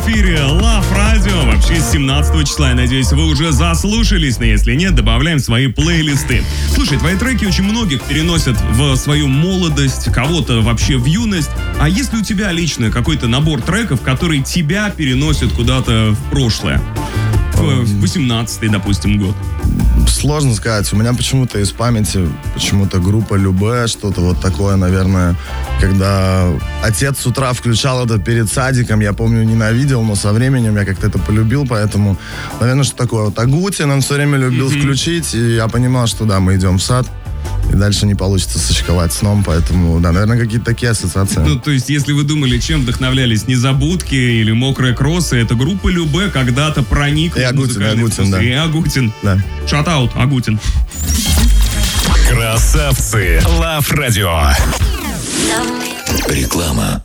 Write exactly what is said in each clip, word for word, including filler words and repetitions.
эфире Love Radio. Вообще с семнадцатого числа, я надеюсь, вы уже заслушались, но если нет, добавляем в свои плейлисты. Слушай, твои треки очень многих переносят в свою молодость, кого-то вообще в юность. А есть ли у тебя лично какой-то набор треков, который тебя переносит куда-то в прошлое? В восемнадцатый, допустим, год. Сложно сказать. У меня почему-то из памяти, почему-то группа Любэ, что-то вот такое, наверное, когда отец с утра включал это перед садиком, я помню, ненавидел, но со временем я как-то это полюбил, поэтому, наверное, что такое. Вот Агутин он все время любил mm-hmm. включить, и я понимал, что да, мы идем в сад, и дальше не получится сочковать сном, поэтому, да, наверное, какие-то такие ассоциации. Ну, то есть, если вы думали, чем вдохновлялись Незабудки или Мокрые кроссы, это группа Любэ когда-то проникла. И Агутин, Агутин, да. И Агутин. Да. Шатаут, Агутин. Красавцы. Love Radio. Реклама.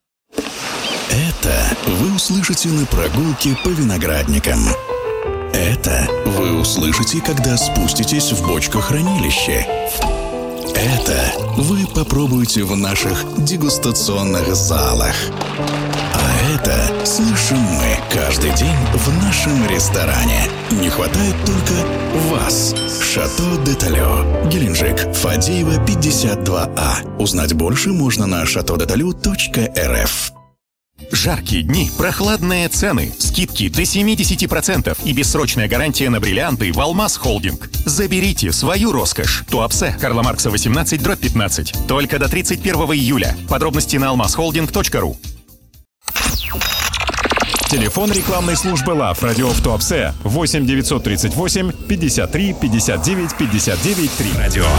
Это вы услышите на прогулке по виноградникам. Это вы услышите, когда спуститесь в бочкохранилище. Это вы попробуете в наших дегустационных залах. А это слышим мы каждый день в нашем ресторане. Не хватает только вас. Шато де Талё, Геленджик, Фадеева, пятьдесят два А. Узнать больше можно на шато де талё точка эр эф. Жаркие дни, прохладные цены, скидки до семьдесят процентов и бессрочная гарантия на бриллианты в Алмаз Холдинг. Заберите свою роскошь. Туапсе, Карла Маркса восемнадцать, дробь пятнадцать. Только до тридцать первого июля. Подробности на алмаз холдинг точка ру. Телефон рекламной службы Love Radio в Туапсе восемь девятьсот тридцать восемь пятьдесят три пятьдесят девять пятьдесят девять три. Радио.